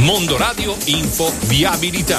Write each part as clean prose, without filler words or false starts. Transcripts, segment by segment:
Mondo Radio Info Viabilità.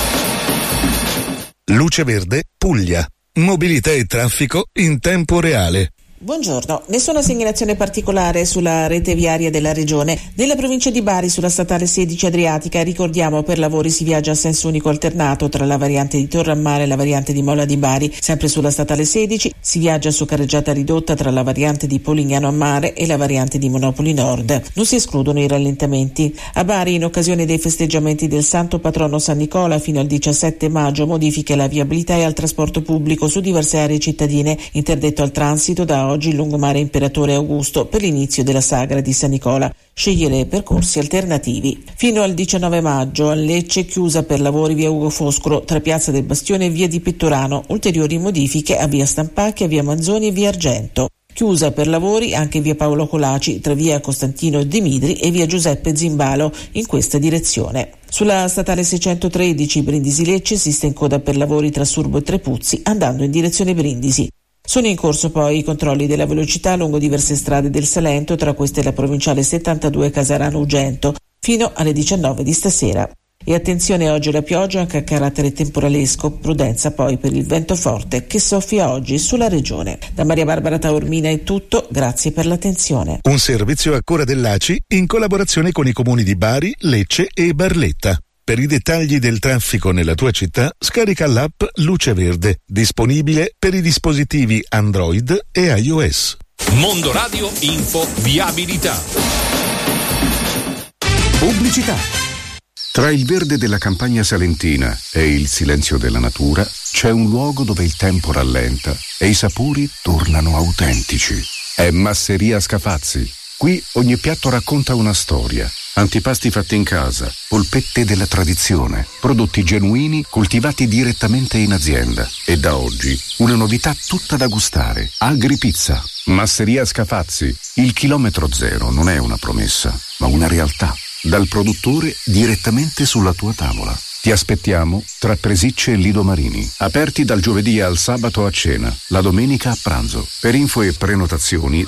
Luce Verde Puglia. Mobilità e traffico in tempo reale. Buongiorno, nessuna segnalazione particolare sulla rete viaria della regione. Nella provincia di Bari, sulla statale 16 Adriatica, ricordiamo, per lavori si viaggia a senso unico alternato tra la variante di Torrammare e la variante di Mola di Bari. Sempre sulla statale 16 si viaggia su carreggiata ridotta tra la variante di Polignano a Mare e la variante di Monopoli Nord. Non si escludono i rallentamenti. A Bari, in occasione dei festeggiamenti del Santo Patrono San Nicola fino al 17 maggio, modifiche alla viabilità e al trasporto pubblico su diverse aree cittadine. Interdetto al transito da oggi il lungomare Imperatore Augusto per l'inizio della sagra di San Nicola. Scegliere percorsi alternativi. Fino al 19 maggio a Lecce chiusa per lavori via Ugo Foscolo tra Piazza del Bastione e via di Pettorano. Ulteriori modifiche a via Stampacchia, via Manzoni e via Argento. Chiusa per lavori anche via Paolo Colaci tra via Costantino Dimidri e via Giuseppe Zimbalo in questa direzione. Sulla statale 613 Brindisi-Lecce si sta in coda per lavori tra Surbo e Trepuzzi andando in direzione Brindisi. Sono in corso poi i controlli della velocità lungo diverse strade del Salento, tra queste la provinciale 72 Casarano-Ugento, fino alle 19 di stasera. E attenzione oggi alla pioggia anche a carattere temporalesco, prudenza poi per il vento forte che soffia oggi sulla regione. Da Maria Barbara Taormina è tutto, grazie per l'attenzione. Un servizio a cura dell'ACI in collaborazione con i comuni di Bari, Lecce e Barletta. Per i dettagli del traffico nella tua città, scarica l'app Luce Verde, disponibile per i dispositivi Android e iOS. Mondo Radio Info Viabilità. Pubblicità. Tra il verde della campagna salentina e il silenzio della natura c'è un luogo dove il tempo rallenta e i sapori tornano autentici. È Masseria Scafazzi. Qui ogni piatto racconta una storia. Antipasti fatti in casa, polpette della tradizione, prodotti genuini coltivati direttamente in azienda. E da oggi una novità tutta da gustare: Agripizza. Masseria Scafazzi. Il chilometro zero non è una promessa, ma una realtà. Dal produttore direttamente sulla tua tavola. Ti aspettiamo tra Presicce e Lido Marini. Aperti dal giovedì al sabato a cena, la domenica a pranzo. Per info e prenotazioni